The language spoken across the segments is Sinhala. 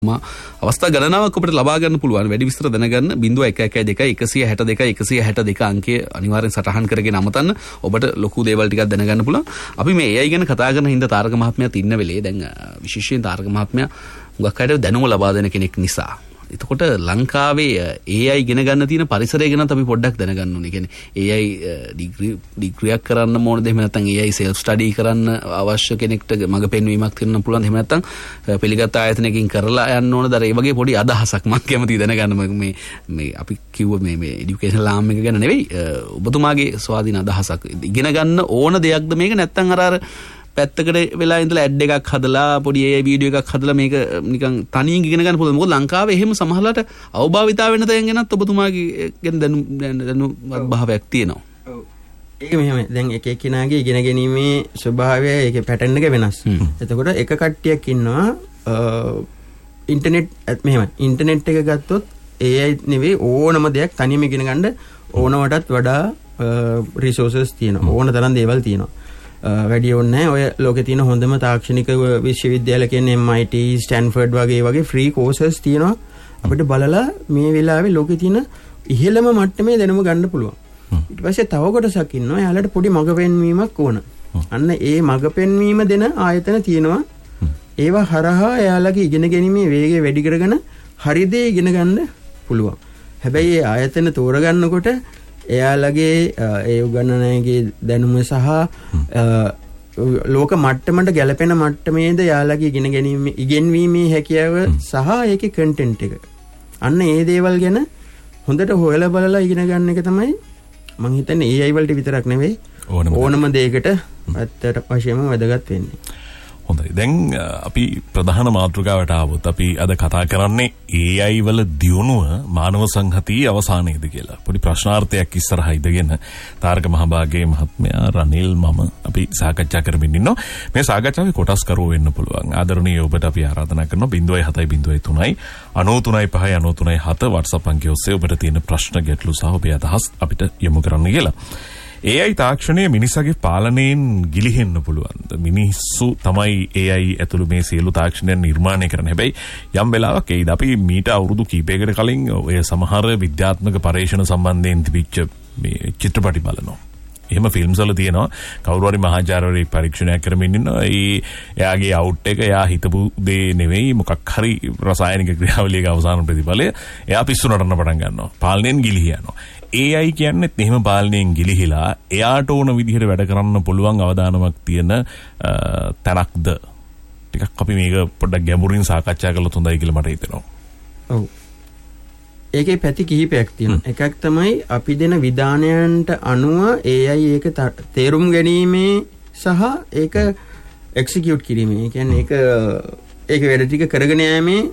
අවස්ථා ගණනාවක් අපිට ලබා ගන්න පුළුවන්. වැඩි විස්තර දැනගන්න 0112 162 162 අංකය අනිවාර්යෙන් සටහන් කරගෙන අමතන්න. ඔබට ලොකු දේවල් ටිකක් දැනගන්න පුළුවන්. අපි මේ AI ගැන කතා කරන හින්දා තාරක මහත්මයාත් ඉන්න වෙලේ දැන් විශේෂයෙන් තාරක මහත්මයා හුඟක් අයට දැනුම ලබා දෙන කෙනෙක් නිසා. එතකොට ලංකාවේ AI ඉගෙන ගන්න තියෙන පරිසරය ගැනත් අපි පොඩ්ඩක් දැනගන්න ඕනේ. කියන්නේ AI ඩිග්‍රියක් කරන්න ඕනද? එහෙම නැත්නම් AI self study කරන්න අවශ්‍ය කෙනෙක්ට මඟ පෙන්වීමක් කරන්න පුළුවන්. එහෙම නැත්නම් පිළිගත් ආයතනයකින් කරලා යන්න ඕනද? ඒ වගේ පොඩි අදහසක් මම කැමතියි දැනගන්න. මේ අපි කිව්ව මේ এডুকেෂන් ලාම් එක ගැන නෙවෙයි. ඔබතුමාගේ ස්වාධීන අදහසක්. ඉගෙන ගන්න ඕන දෙයක්ද මේක? නැත්නම් අර පැත්තකට වෙලා ඉඳලා ඇඩ් එකක් හදලා පොඩි AI වීඩියෝ එකක් හදලා මේක නිකන් තනියෙන් ඉගෙන ගන්න පුළුවන්. මොකද ලංකාවේ එහෙම සමහරලාට අවභාවිතා වෙන තැන් ගැනත් ඔබතුමාගේ ගැන දැනුවත් භාවයක් තියෙනවා. ඔව්. ඒක මෙහෙමයි. දැන් එක එක්කෙනාගේ ඉගෙන ගැනීමේ ස්වභාවය ඒකේ පැටර්න් එක වෙනස්. එතකොට එක කට්ටියක් ඉන්නවා ඉන්ටර්නෙට් එක ගත්තොත් AI නෙවෙයි ඕනම දෙයක් තනියම ඉගෙන ගන්න ඕනවටත් වඩා රිසෝසස් තියෙනවා. ඕන තරම් දේවල් තියෙනවා. වැඩි ඕනේ ඔය ලෝකේ තියෙන හොඳම තාක්ෂණික විශ්වවිද්‍යාල කියන්නේ MIT, ස්ටැන්ෆර්ඩ් වගේ ෆ්‍රී කෝසස් තියෙනවා. අපිට බලලා මේ වෙලාවේ ලෝකේ තියෙන ඉහළම මට්ටමේ දැනුම ගන්න පුළුවන්. ඊට පස්සේ තව කොටසක් ඉන්නවා. එයාලට පොඩි මඟ පෙන්වීමක් ඕන. අන්න ඒ මඟ පෙන්වීම දෙන ආයතන තියෙනවා. ඒවා හරහා එයාලගේ ඉගෙන ගැනීමේ වේගය වැඩි කරගෙන හරි දේ ඉගෙන ගන්න පුළුවන්. හැබැයි ඒ ආයතන තෝරගන්නකොට එයාලගේ ඒ උගන්නනයගේ දැනුම සහ ලෝක මට්ටමට ගැලපෙන මට්ටමේද එයාලගේ ඉගෙනීමේ හැකියාව සහ ඒකේ කන්ටෙන්ට් එක. අන්න ඒ දේවල් ගැන හොඳට හොයලා බලලා ඉගෙන ගන්න එක තමයි මම හිතන්නේ AI වලට විතරක් නෙවෙයි ඕනම දෙයකට ඇත්තට වශයෙන්ම වැදගත් වෙන්නේ. හොඳයි. දැන් අපි ප්‍රධාන මාතෘකාවට ආවොත් අපි අද කතා කරන්නේ AI වල දියුණුව මානව සංහතියේ අවසානයේද කියලා. පොඩි ප්‍රශ්නාර්ථයක් ඉස්සරහා ඉදගෙන තාරක මහභාගයේ මහත්මයා රනිල් මම අපි සාකච්ඡා කරමින් ඉන්නවා. මේ සාකච්ඡාවේ කොටස් කරව වෙන්න පුළුවන්. ආදරණීය ඔබට අපි ආරාධනා කරනවා 0703 93 93 WhatsApp අංකය ඔස්සේ ඔබට තියෙන ප්‍රශ්න ගැටලු සහ ඔබේ අදහස් අපිට යොමු කරන්න කියලා. AI තාක්ෂණය මිනිසාගේ පාලනයෙන් ගිලිහෙන්න පුළුවන්. මිනිස්සු තමයි AI ඇතුළු මේ සියලු තාක්ෂණයන් නිර්මාණය කරන්නේ. හැබැයි යම් වෙලාවක ඒද අපි මීට අවුරුදු කිහිපයකට කලින් ඔය සමහර විද්‍යාත්මක පරීක්ෂණ සම්බන්ධයෙන් තිබිච්ච මේ චිත්‍රපටි බලනවා. එහෙම ෆිල්ම්ස් වල තියෙනවා කවුරු හරි මහාචාර්යවරයෙක් පරීක්ෂණයක් කරමින් ඉන්නවා. එයාගේ අවුට් එක එයා හිතපු දේ නෙවෙයි මොකක් හරි රසායනික ක්‍රියාවලියක අවසාන ප්‍රතිඵලය එයා පිස්සු නටන්න පටන් ගන්නවා. පාලනයෙන් ගිලිහී යනවා. AI කියන්නේත් එහෙම පාලනයෙන් ගිලිහිලා එයාට ඕන විදිහට වැඩ කරන්න පුළුවන් අවදානමක් තියෙන තැනක්ද? ටිකක් අපි මේක පොඩ්ඩක් ගැඹුරින් සාකච්ඡා කළොත් හොඳයි කියලා මට හිතෙනවා. ඔව්. ඒකේ පැති කිහිපයක් තියෙනවා. එකක් තමයි අපි දෙන විධානයන්ට අනුව AI ඒක තේරුම් ගැනීමේ සහ ඒක එක්සිකියුට් කිරීමේ. ඒ කියන්නේ ඒක වැඩ ටික කරගෙන යෑමේ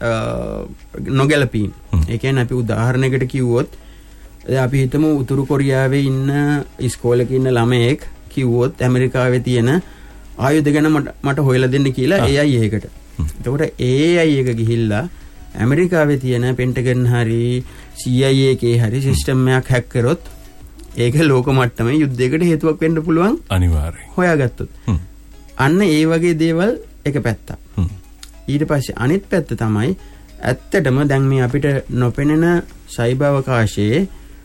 නොගැලපීම. ඒ කියන්නේ අපි උදාහරණයකට කිව්වොත් අපි හිතමු උතුරු කොරියාවේ ඉන්න ඉස්කෝලේක ඉන්න ළමයෙක් කිව්වොත් ඇමරිකාවේ තියෙන ආයුධ ගැන මට හොයලා දෙන්න කියලා AI එකකට. එතකොට AI එක ගිහිල්ලා ඇමරිකාවේ තියෙන පෙන්ටගන් හරි CIA එකේ හරි සිස්ටම් එකක් හැක් කරොත් ඒක ලෝක මට්ටමේ යුද්ධයකට හේතුවක් වෙන්න පුළුවන්. අනිවාර්යයෙන්. හොයාගත්තොත්. අන්න ඒ වගේ දේවල් එක පැත්තක්. ඊට පස්සේ අනිත් පැත්ත තමයි ඇත්තටම දැන් මේ අපිට නොපෙනෙන සයිබර් අවකාශයේ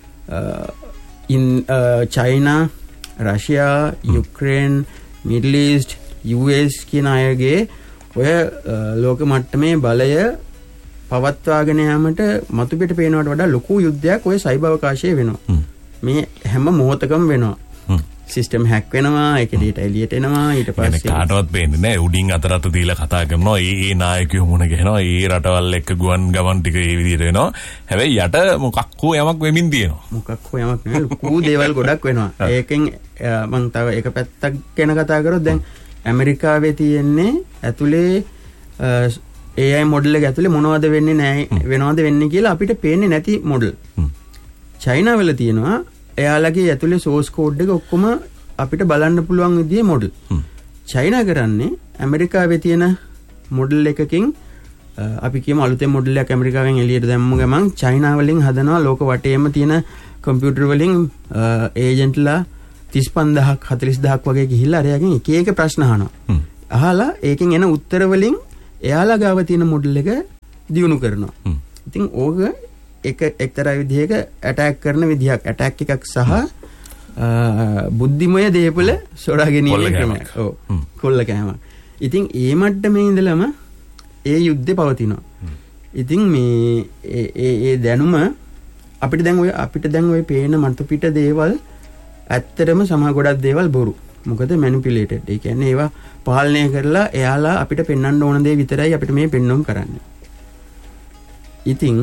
China, රෂ්යා, Ukraine, middle east, US කියන අයගේ ඔය ලෝක මට්ටමේ බලය පවත්වාගෙන යාමට මතු පිට පේනවට වඩා ලොකු යුද්ධයක් ඔය සයිබර් අවකාශයේ වෙනවා. මේ හැම මොහොතකම වෙනවා. සිස්ටම් හැක් වෙනවා, ඒක ඩේටා එලියට එනවා. ඊට පස්සේ කාටවත් පේන්නේ නැහැ. උඩින් අතරත් දීලා කතා කරනවා. ඒ නායකයෝ මුණ ගැහෙනවා. ඒ රටවල් එක්ක ගමන් ටික ඒ විදිහට වෙනවා. හැබැයි යට මොකක් හෝ යමක් වෙමින් තියෙනවා. මොකක් හෝ යමක් නෙවෙයි. ලොකු දේවල් ගොඩක් වෙනවා. ඒකෙන් මම තව එක පැත්තක් ගැන කතා කරොත් දැන් ඇමරිකාවේ තියෙන්නේ ඇතුලේ AI මොඩල් එක ඇතුලේ මොනවද වෙන්නේ කියලා අපිට පේන්නේ නැති මොඩල්. චයිනා වල තියෙනවා එයාලගේ ඇතුලේ සෝස් කෝඩ් එක ඔක්කොම අපිට බලන්න පුළුවන් විදිහේ මොඩල්. චයිනා කරන්නේ ඇමරිකාවේ තියෙන මොඩල් එකකින් අපි කියමු අලුතෙන් මොඩල් එකක් ඇමරිකාවෙන් එළියට දැම්ම ගමන් චයිනා වලින් හදනවා ලෝක වටේම තියෙන කම්පියුටර් වලින් ඒජන්ට්ලා 35000ක් 40000ක් වගේ ගිහිල්ලා අරයාගෙන් එක එක ප්‍රශ්න අහනවා. අහලා ඒකෙන් එන උත්තර වලින් එයාලා ගාව තියෙන මොඩල් එක දියුණු කරනවා. ඉතින් ඕක එක්තරා විදිහක ඇටැක් කරන විදිහක්, ඇටැක් එකක් සහ බුද්ධිමය දේපල සොරා ගැනීමේ ක්‍රමයක්. ඔව්. කොල්ල කෑම. ඉතින් ඒ මට්ටමේ ඉඳලම ඒ යුද්ධේ පවතිනවා. ඉතින් මේ ඒ දැනුම අපිට දැන් ඔය පේන මතු පිට දේවල් ඇත්තටම සමහර ගොඩක් දේවල් බොරු. මොකද මැනිපියුලේටඩ්. ඒ කියන්නේ ඒවා පාලනය කරලා එයාලා අපිට පෙන්වන්න ඕන දේ විතරයි අපිට මේ පෙන්වුම් කරන්නේ. ඉතින්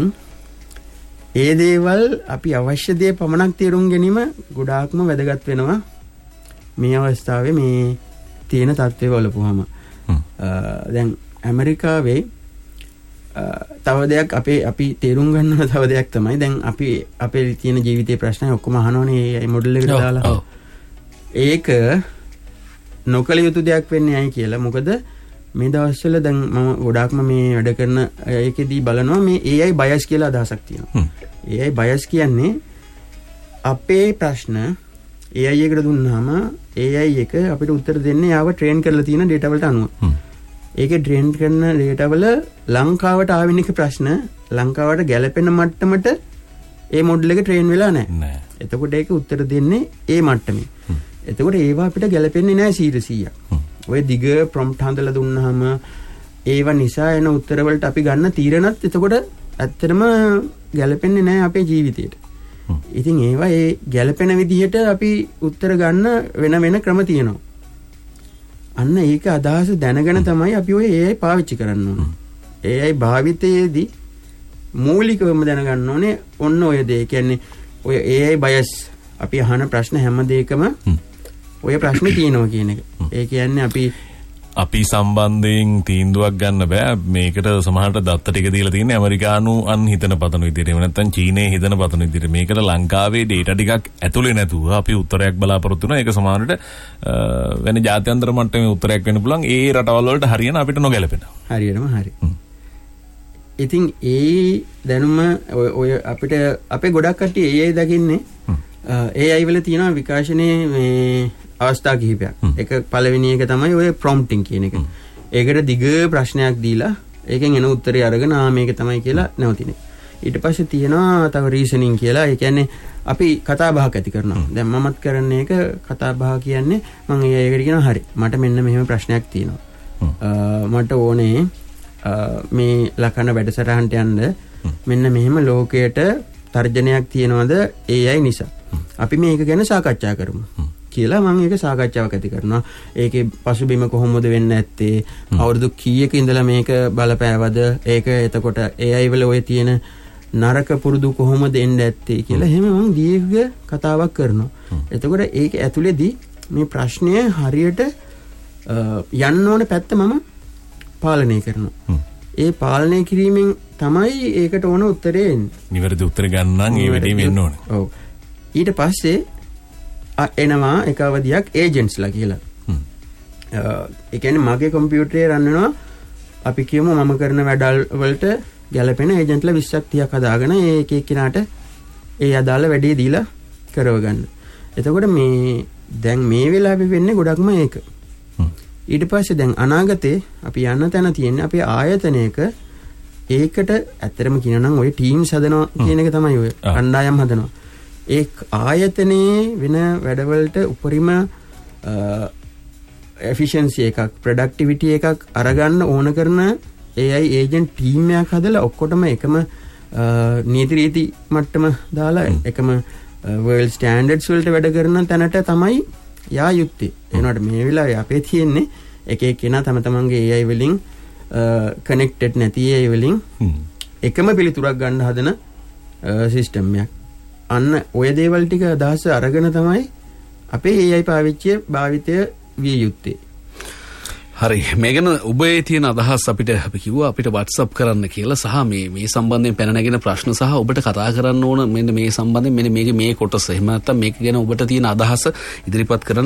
ඒ දේවල් අපි අවශ්‍ය දේ පමණක් තේරුම් ගැනීම ගොඩාක්ම වැදගත් වෙනවා මේ අවස්ථාවේ මේ තියෙන තත්ත්වය බලපුවාම. දැන් ඇමරිකාවේ තව දෙයක් අපි තේරුම් ගන්න ඕන තව දෙයක් තමයි දැන් අපි අපේ තියෙන ජීවිතේ ප්‍රශ්න ඔක්කොම අහනෝනේ මේ මොඩල් එකට දාලා. ඒක නොකල යුතු දෙයක් වෙන්නේ ඇයි කියලා. මොකද මේ දවස්වල දැන් මම ගොඩාක්ම මේ වැඩ කරන එකේදී බලනවා මේ AI බයස් කියලා අදහසක් තියෙනවා. AI බයස් කියන්නේ අපේ ප්‍රශ්න AI එකට දුන්නාම AI එක අපිට උත්තර දෙන්නේ යාව ට්‍රේන් කරලා තියෙන ඩේටා වලට අනුව. ඒකේ ට්‍රේන් කරන ඩේටා වල ලංකාවට ආවෙනික ප්‍රශ්න ලංකාවට ගැලපෙන මට්ටමට ඒ මොඩල් එක ට්‍රේන් වෙලා නැහැ. එතකොට ඒක උත්තර දෙන්නේ ඒ මට්ටමේ. එතකොට ඒවා අපිට ගැලපෙන්නේ නැහැ 100%. ඔය දිග ප්‍රොම්ප්ට් හදලා දුන්නාම ඒවා නිසා එන උත්තර වලට අපි ගන්න තීරණත් එතකොට ඇත්තටම ගැලපෙන්නේ නැහැ අපේ ජීවිතේට. ඉතින් ඒවා ඒ ගැලපෙන විදිහට අපි උත්තර ගන්න වෙන ක්‍රම තියෙනවා. අන්න ඒක අදහස දැනගෙන තමයි අපි ඔය AI පාවිච්චි කරන්න ඕනේ. AI භාවිතයේදී මූලිකවම දැනගන්න ඕනේ ඔන්න ඔය දේ. කියන්නේ ඔය AI බයස් අපි අහන ප්‍රශ්න හැම දෙයකම ඔය ප්‍රශ්නේ තියෙනවා කියන එක. ඒ කියන්නේ අපි සම්බන්ධයෙන් තීන්දුවක් ගන්න බෑ. මේකට සමහරට දත්ත ටික දීලා තියෙන්නේ ඇමරිකානු අන් හිතන පතන විදිහට. එහෙම නැත්නම් චීනයේ හිතන පතන විදිහට. මේකට ලංකාවේ ඩේටා ටිකක් ඇතුලේ නැතුව අපි උත්තරයක් බලාපොරොත්තු වෙනවා. ඒක සමහරට වෙන ජාත්‍යන්තර මට්ටමේ උත්තරයක් වෙන්න පුළුවන්. ඒ රටවල් වලට හරියන අපිට නොගැලපෙන. හරියටම හරි. ඉතින් ඒ දැනුම ඔය අපිට අපේ ගොඩක් කට්ටිය AI දකින්නේ AI වල තියෙන විකාශනයේ මේ අවස්ථා කිහිපයක්. එක පළවෙනි එක තමයි ඔය ප්‍රොම්ප්ටිං කියන එක. ඒකට දිග ප්‍රශ්නයක් දීලා ඒකෙන් එන උත්තරය අරගෙන මේක තමයි කියලා නැවතින. ඊට පස්සේ තියෙනවා තව රීසනින් කියලා. ඒ කියන්නේ අපි කතා බහක් ඇති කරනවා. දැන් මමත් කරන්නේ ඒක කතා බහ කියන්නේ මම ඒකට කියනවා හරි. මට මෙන්න මෙහෙම ප්‍රශ්නයක් තියෙනවා. මට ඕනේ මේ ලකන වැඩසටහනට යන්න මෙන්න මෙහෙම ලෝකයට තර්ජනයක් තියනවාද AI නිසා. අපි මේක ගැන සාකච්ඡා කරමු. කියලා මම ඒක සාකච්ඡාවක් ඇති කරනවා. ඒකේ පසුබිම කොහොමද වෙන්න ඇත්තේ? අවුරුදු කීයක ඉඳලා මේක බලපෑවද? ඒක එතකොට AI වල ඔය තියෙන නරක පුරුදු කොහොමද එන්න ඇත්තේ කියලා එහෙම මම දීර්ඝ කතාවක් කරනවා. එතකොට ඒක ඇතුලේදී මේ ප්‍රශ්නය හරියට යන්න ඕන පැත්ත මම පාලනය කරනවා. ඒ පාලනය කිරීමෙන් තමයි ඒකට ඕන උත්තරේ එන්නේ. නිවැරදි උත්තර ගන්න නම් ඒ වැඩේ වෙන්න ඕනේ. ඔව්. ඊට පස්සේ එනවා එක අවධියක් ඒජන්ට්ස්ලා කියලා. ඒ කියන්නේ මගේ කම්පියුටරේ රන් වෙනවා අපි කියමු මම කරන වැඩ වලට ගැලපෙන ඒජන්ට්ලා 20ක් 30ක් හදාගෙන ඒ එක එක්කිනාට ඒ අදාළ වැඩේ දීලා කරව ගන්න. එතකොට මේ දැන් මේ වෙලාවේ වෙන්නේ ගොඩක්ම ඒක. ඊට පස්සේ දැන් අනාගතේ අපි යන්න තැන තියෙන්නේ අපේ ආයතනයක ඒකට ඇත්තටම කියනනම් ඔය ටීම්ස් හදනවා කියන එක තමයි ඔය කණ්ඩායම් හදනවා. ඒ ආයතනයේ වෙන වැඩවලට උපරිම efficiency එකක් productivity එකක් අරගන්න ඕන කරන AI agent team එකක් හදලා ඔක්කොටම එකම නීති රීති මට්ටම දාලා එකම world standards වලට වැඩ කරන තැනට තමයි යා යුත්තේ. එනකොට මේ වෙලාවේ අපේ තියෙන්නේ එක එක්කෙනා තම තමන්ගේ AI වලින් connected නැති AI වලින් එකම පිළිතුරක් ගන්න හදන system එකක්. අන්න ඔය දේවල් ටික අදහස අරගෙන තමයි අපේ AI භාවිතය විය යුත්තේ. හරි. මේ ගැන ඔබේ තියෙන අදහස් අපිට අපි කිව්වා අපිට WhatsApp කරන්න කියලා සහ මේ සම්බන්ධයෙන් පැන නැගෙන ප්‍රශ්න සහ ඔබට කතා කරන්න ඕන මෙන්න මේ සම්බන්ධයෙන් මෙන්න මේ කොටස. එහෙම නැත්නම් මේක ගැන ඔබට තියෙන අදහස ඉදිරිපත් කරන්න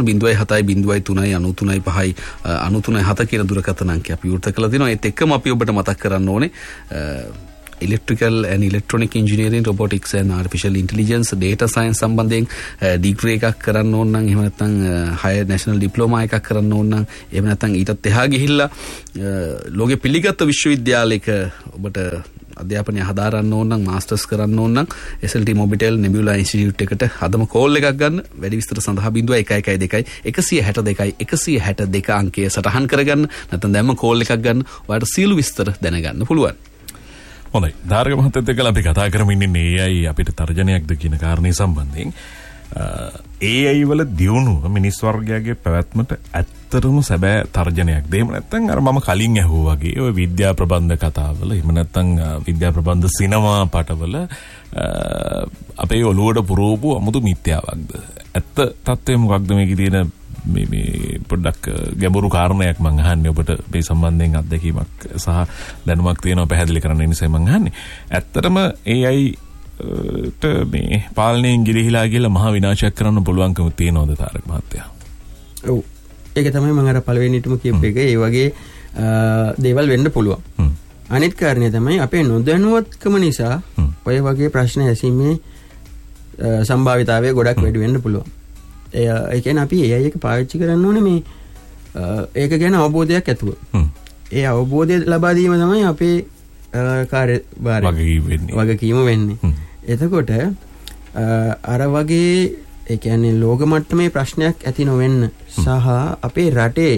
0.7.3.5 93.7 කියන දුරකථන අංකය අපි විවෘත කරලා දිනවා. ඒත් එක්කම අපි ඔබට මතක් කරන්න ඕනේ electrical and electronic engineering, robotics and artificial intelligence, data science සම්බන්ධයෙන් ඩිග්‍රී එකක් කරන්න ඕන නම් එහෙම නැත්නම් higher national diploma එකක් කරන්න ඕන නම් එහෙම නැත්නම් ඊටත් එහා ගිහිල්ලා ලෝකෙ පිළිගත් විශ්වවිද්‍යාලයක ඔබට අධ්‍යාපනය හදාරන්න ඕන නම් මාස්ටර්ස් කරන්න ඕන නම් SLT Mobitel Nebula Institute එකට අදම කෝල් එකක් ගන්න. වැඩි විස්තර සඳහා 0112 162 162 අංකය සටහන් කරගන්න. නැත්නම් දැම්ම කෝල් එකක් ගන්න. ඔයාලට සියලු විස්තර දැනගන්න පුළුවන්. හොඳයි. ධාරක මහත්තයත් එක්කලා අපි කතා කරමින් ඉන්නේ AI අපිට තර්ජනයක්ද කියන කාරණේ සම්බන්ධයෙන්. AI වල දියුණුව මිනිස් වර්ගයාගේ පැවැත්මට ඇත්තටම සැබෑ තර්ජනයක්ද? එහෙම නැත්නම් අර මම කලින් ඇහුවා වගේ ඔය විද්‍යා ප්‍රබන්ධ කතාවල එහෙම නැත්නම් විද්‍යා ප්‍රබන්ධ සිනමා පටවල අපේ ඔළුවට පුරවපු අමුතු මිත්‍යාවක්ද? ඇත්ත තත්ත්වය මොකක්ද මේකේ තියෙන මේ පොඩ්ඩක් ගැඹුරු කාරණයක් මම අහන්නේ ඔබට මේ සම්බන්ධයෙන් අත්දැකීමක් සහ දැනුමක් තියෙනවා පැහැදිලි කරන්න නිසා මම අහන්නේ. ඇත්තටම AI මේ පාලනයෙන් ගිලිහිලා කියලා මහා විනාශයක් කරන්න පුළුවන්කම තියෙනවද තාරක මහත්තයා? ඔව්. ඒක තමයි මම අර පළවෙනිටම කියපු එක. ඒ වගේ දේවල් වෙන්න පුළුවන්. අනිත් කාරණේ තමයි අපේ නොදැනුවත්කම නිසා ඔය වගේ ප්‍රශ්න ඇසීමේ සම්භාවිතාවය ගොඩක් වැඩි වෙන්න පුළුවන්. ඒ කියන්නේ අපි AI එක පාවිච්චි කරන්න ඕනේ මේ ඒක ගැන අවබෝධයක් ඇතුව. ඒ අවබෝධය ලබා දීම තමයි අපේ කාර්යභාරය වගකීම වෙන්නේ. එතකොට අර වගේ ඒ කියන්නේ ලෝක මට්ටමේ ප්‍රශ්නයක් ඇති නොවෙන්න සහ අපේ රටේ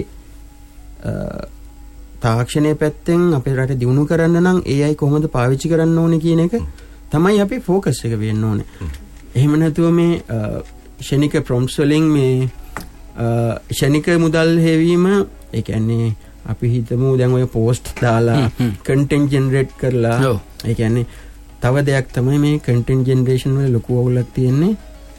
තාක්ෂණයේ පැත්තෙන් අපේ රට දියුණු කරන්න නම් AI කොහොමද පාවිච්චි කරන්න ඕනේ කියන එක තමයි අපි ફોකස් එක වෙන්න ඕනේ. එහෙම නැතුව මේ ශනික ප්‍රොම්ප්ට්ස් වලින් මේ ශනික මුදල් හේවීම ඒ කියන්නේ අපි හිතමු දැන් ඔය පෝස්ට් දාලා කන්ටෙන්ට් ජෙනරේට් කරලා ඒ කියන්නේ තව දෙයක් තමයි මේ කන්ටෙන්ට් ජෙනරේෂන් වල ලොකු අවුලක් තියෙන්නේ.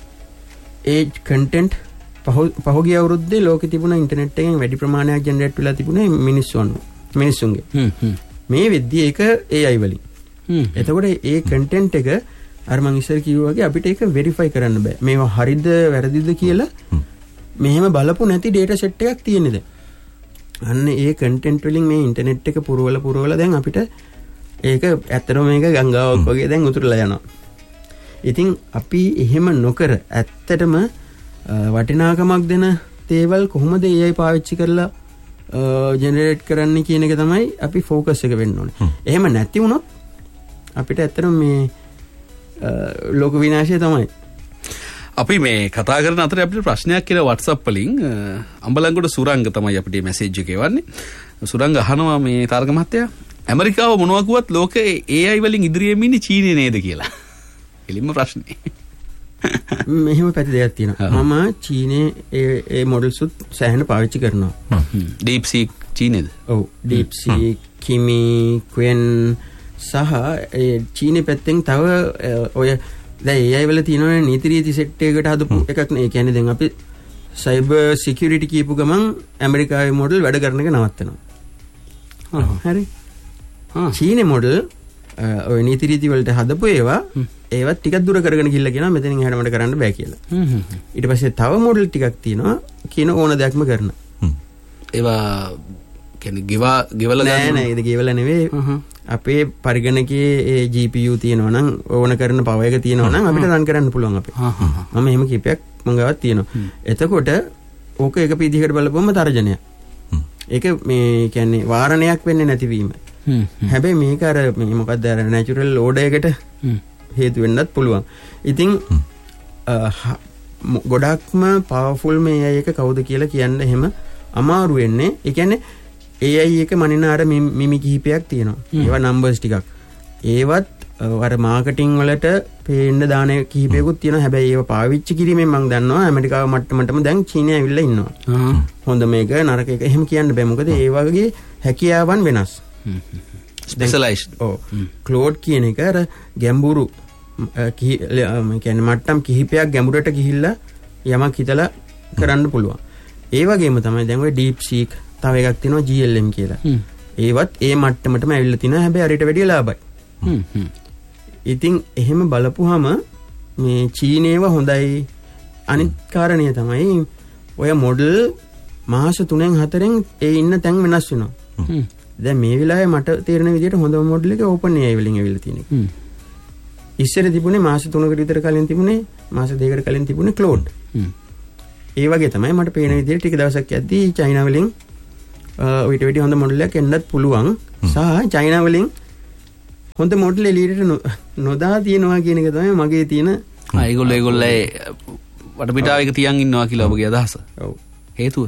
ඒ කන්ටෙන්ට් පහුගිය අවුරුද්දේ ලෝකෙ තිබුණ ඉන්ටර්නෙට් එකෙන් වැඩි ප්‍රමාණයක් ජෙනරේට් වෙලා තිබුණේ මිනිස්සුන්ගේ. මේ වෙද්දී ඒක AI වලින්. එතකොට ඒ කන්ටෙන්ට් එක අර මං ඉස්සර කිව්වා වගේ අපිට ඒක වෙරිෆයි කරන්න බෑ. මේවා හරිද වැරදිද කියලා මෙහෙම බලපු නැති ඩේටා සෙට් එකක් තියෙන්නේ දැන්. අන්න ඒ කන්ටෙන්ට් වලින් මේ ඉන්ටර්නෙට් එක පුරවලා දැන් අපිට ඒක ඇත්තටම මේක ගංගාවක් වගේ දැන් උතුරලා යනවා. ඉතින් අපි එහෙම නොකර ඇත්තටම වටිනාකමක් දෙන දේවල් කොහොමද AI පාවිච්චි කරලා ජෙනරේට් කරන්න කියන එක තමයි අපි ફોකස් එක වෙන්න ඕනේ. එහෙම නැති වුණොත් අපිට ඇත්තටම මේ ලෝක විනාශය තමයි. අපි මේ කතා කරන අතරේ අපිට ප්‍රශ්නයක් කියලා WhatsApp වලින් අම්බලන්ගොඩ සුරංග තමයි අපිට මැසේජ් එක එවන්නේ. සුරංග අහනවා මේ තාරක මහත්තයා ඇමරිකාව මොනවා කිව්වත් ලෝකේ AI වලින් ඉදිරියෙම ඉන්නේ චීනය නේද කියලා. එලින්ම ප්‍රශ්නේ. මෙහෙම පැති දෙයක් තියෙනවා. මම චීනයේ ඒ මොඩල්ස් උත් සෑහෙන පාවිච්චි කරනවා. DeepSeek චීනේද? ඔව් DeepSeek, Kimi, Qwen සහ ඒ චීනේ පැත්තෙන් තව ඔය දැන් AI වල තියෙනවනේ නීති රීති සෙට් එකකට හදපු එකක් නේ. ඒ කියන්නේ දැන් අපි සයිබර් සිකියුරිටි කියපු ගමන් ඇමරිකාවේ මොඩල් වැඩ කරන එක නවත්තනවා. හරි. චීනේ මොඩල් ඔය නීති රීති වලට හදපු ඒවත් ටිකක් දුර කරගෙන ගිහිල්ලා කියනවා මෙතනින් එහාට මට කරන්න බෑ කියලා. ඊට පස්සේ තව මොඩල් ටිකක් තියෙනවා කියන ඕන දෙයක්ම කරන. ඒවා කියන්නේ ගෙවලා නෑ ඒක ගෙවලා නෙවෙයි. අපේ පරිගණකයේ ඒ GPU තියෙනවා නම් ඕන කරන පව එක තියෙනවා නම් අපිට රන් කරන්න පුළුවන් අපේ. මම එහෙම කීපයක් මංගාවක් තියෙනවා. එතකොට ඕක එක විදිහකට බලපුවම තර්ජනයක්. ඒක මේ කියන්නේ වාරණයක් වෙන්නේ නැතිවීම. හැබැයි මේක අර මේ මොකක්ද අර නැචරල් ඕඩර් එකට හේතු වෙන්නත් පුළුවන්. ඉතින් ගොඩක්ම පවර්ෆුල් මේ AI එක කවුද කියලා කියන්න එහෙම අමාරු වෙන්නේ. ඒ කියන්නේ AI එක මනින අර මිමි කිහිපයක් තියෙනවා. ඒවා නම්බර්ස් ටිකක්. ඒවත් අර මාකටිං වලට පේන්න දාන කිහිපයකුත් තියෙනවා. හැබැයි ඒවා පාවිච්චි කිරීමෙන් මම දන්නවා ඇමරිකාව මට්ටමටම දැන් චීනය ඇවිල්ලා ඉන්නවා. හොඳ මේක නරක එක එහෙම කියන්න බෑ. මොකද ඒ වගේ හැකියාවන් වෙනස්. ස්පෙෂලායිස්ඩ්. ඔව්. ක්ලෝඩ් කියන එක අර ගැඹුරු කියන්නේ මට්ටම් කිහිපයක් ගැඹුරට ගිහිල්ලා යමක් හිතලා කරන්න පුළුවන්. ඒ වගේම තමයි දැන් ඔය DeepSeek තව එකක් තියෙනවා GLM කියලා. ඒවත් ඒ මට්ටමටම ඇවිල්ලා තිනවා. හැබැයි අරට වැඩිය ලාභයි. ඉතින් එහෙම බලපුවාම මේ චීනේව හොඳයි. අනිත් කාරණය තමයි ඔය මොඩල් මාස 3-4න් ඒ ඉන්න තැන් වෙනස් වෙනවා. දැන් මේ වෙලාවේ මට තේරෙන විදිහට හොඳම මොඩල් එක ඕපන් AI වලින් ඇවිල්ලා තියෙනවා. ඉස්සර තිබුණේ මාස 3කට විතර කලින් තිබුණේ මාස 2කට කලින් තිබුණේ Claude. ඒ වගේ තමයි මට පේන විදිහට ටික දවසක් යද්දී චයිනා වලින් ඊට වැඩි හොඳ මොඩල් එකක් එන්නත් පුළුවන්. සහ චයිනා වලින් හොඳ මොඩල් එළියට නොදා තියෙනවා කියන එක තමයි මගේ තියෙන ඒගොල්ලෝ වටපිටාව එක තියන් ඉන්නවා කියලා ඔබගේ අදහස. ඔව්. හේතුව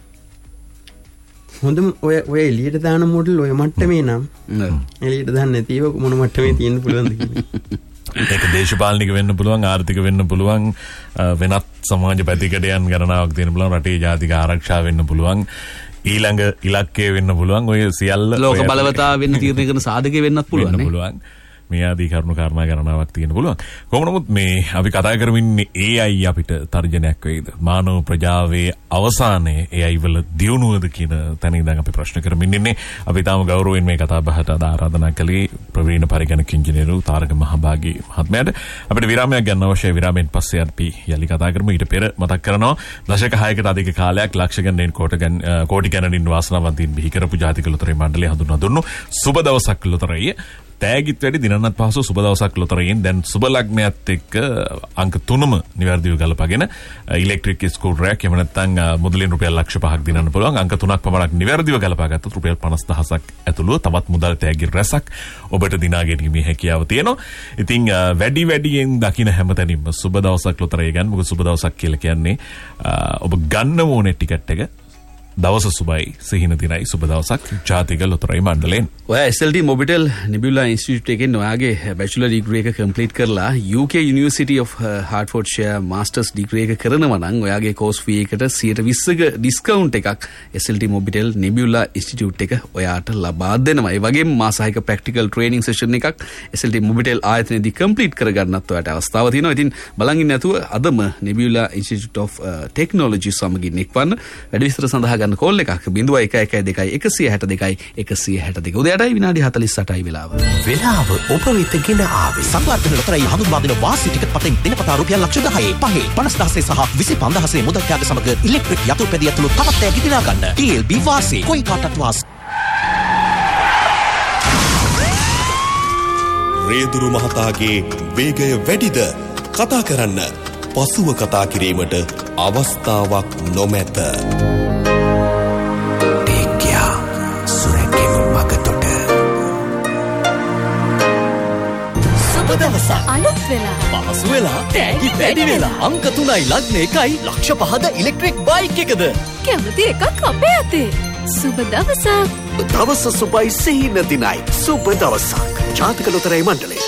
හොඳම ඔය එළියට දාන මොඩල් ඔය මට්ටමේ නම් එළියට දාන්න නැතිව මොන මට්ටමේ තියෙන්න පුළුවන්ද කියන්නේ. ඒක දේශපාලනික වෙන්න පුළුවන්, ආර්ථික වෙන්න පුළුවන්, වෙනත් සමාජ පැතිකඩයන් ගණනාවක් තියෙන්න පුළුවන්, රටේ ජාතික ආරක්ෂාව වෙන්න පුළුවන්, ඊළඟ ඉලක්කය වෙන්න පුළුවන්, ඔය සියල්ල ලෝක බලවතාව වෙන්න තීරණය කරන සාධකය වෙන්නත් පුළුවන් නේ. මේ ආදී කරුණු කාරණා ගණනාවක් තියෙන්න පුළුවන්. කොහොම නමුත් මේ අපි කතා කරමින්නේ AI අපිට තර්ජනයක් වෙයිද? මානව ප්‍රජාවේ අවසානයේ AI වල දියුණුවද කියන තැන ඉඳන් අපි ප්‍රශ්න කරමින් ඉන්නේ. අපි තාම ගෞරවයෙන් මේ කතා බහට ආරාධනා කළේ ප්‍රවීණ පරිගණක ඉංජිනේරු තාරක මහභාගී මහත්මයාට. අපිට විරාමයක් ගන්න අවශ්‍යයි. විරාමයෙන් පස්සේ අපි යලි කතා කරමු. ඊට පෙර මතක් කරනවා දශක 6කට අධික කාලයක් ලක්ෂ ගණනින් කෝටි ගණනින් වාසනාවන්තයින් බිහි කරපු ජාතික ලොතරැයි මණ්ඩලය හඳුන්වා දුන්නු සුබ දවසක් ලොතරැයි තෑගිත් වැඩි දිනන්නත් පහසු සුබ දවසක් ලොතරැයින් දැන් සුබ ලග්නයත් එක්ක අංක 3ම නිවැරදිව ගලපගෙන ඉලෙක්ට්‍රික් ස්කූටරයක් එහෙම නැත්නම් මුදලින් රුපියල් ලක්ෂ 5ක් දිනන්න පුළුවන්. අංක 3ක් පමණක් නිවැරදිව ගලපාගත්තොත් රුපියල් 50000ක් ඇතුළුව තවත් මුදල් තෑගි රැසක් ඔබට දිනා ගැනීමේ හැකියාව තියෙනවා. ඉතින් වැඩියෙන් දකින්න හැමතැනින්ම සුබ දවසක් ලොතරැයි ගන්න. මොකද සුබ දවසක් කියලා කියන්නේ ඔබ ගන්න ඕනේ ටිකට් එක දවස සුබයි සිහින දිනයි සුබ දවසක් ජාතික ලොතරැයි මණ්ඩලයෙන්. ඔය SLT Mobitel Nebula Institute එකෙන් ඔයාගේ bachelor degree එක complete කරලා UK University of Hertfordshire masters degree එක කරනවා නම් ඔයාගේ course fee එකට 120ක discount එකක් SLT Mobitel Nebula Institute එක ඔයාට ලබා දෙනවා. ඒ වගේම මාස 6ක practical training session එකක් SLT Mobitel ආයතනයේදී complete කරගන්නත් ඔයාට අවස්ථාව තියෙනවා. ඉතින් බලන් ඉන්න නැතුව අදම Nebula Institute of Technology සමගින් එක්වන්න. වැඩි විස්තර සඳහා ගන්න කෝල් එකක් 0112 උදයටයි විනාඩි 48යි වෙලාව. වෙලාව ඔබ වෙතගෙන ආවේ සංවර්ධන ලොතරැයි හඳුන්වා දෙන වාසි ටිකට් පතෙන් දිනපතා රුපියල් ලක්ෂ 10 5 50000 සහ 25000 මුදල් ත්‍යාග සමග ඉලෙක්ට්‍රික් යතු පැදිය ඇතුළු තවත් තෑගි දිනා ගන්න. TLB වාසි කොයි කාටත් වාසි. රේදුරු මහතාගේ වේගය වැඩිද? කතා කරන්න පසුව කතා කිරීමට අවස්ථාවක් නොමැත. අලුත් වෙලා පහසු වෙලා තෑගි වැඩි වෙලා අංක 3යි ලග්න 1යි ලක්ෂ 5ද ඉලෙක්ට්‍රික් බයික් එකද කැමති එකක් අපේ අතේ. සුබ දවසක්. දවස සුබයි සිහින දිනයි සුබ දවසක් ජාතික ලොතරැයි මණ්ඩලය.